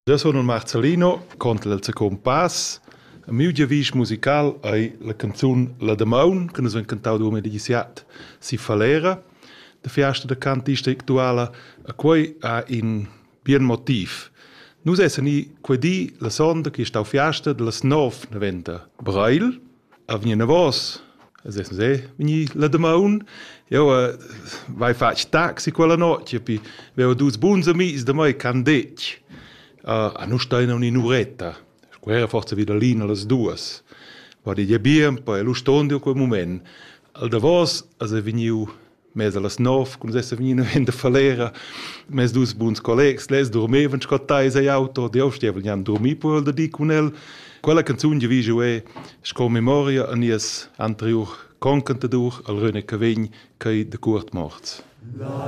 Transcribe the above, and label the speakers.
Speaker 1: Io sono Marcellino, conta del Compass. Il mio giavisch musical è la canzone La Damaun, che noi abbiamo cantato nel 2017, si Falera. La festa da cantista attuale, a cui ha un bien motiv. Noi siamo qui la sonda che sta a festa delle 9 novembre. Brail, a venire voce. Adesso veni La Damaun. Io vai faccio taxi quella notte, e avevo due buoni amici da me candetti. A noi stiamo in un'oretta. Era forse wieder lì alle due. Vado di abbiamo, poi lo stondo in quel momento. Al davos, è venuto mezzo alle 9, quando è venuto a Falera, mezzo due buoni colleghi, les dormivano, scottai in auto, di oggi avevano dormito per di con lui. Quella canzone di Vigio è scommemoria a nies anterior concantador al René Cavegn che è de Kurt Morts.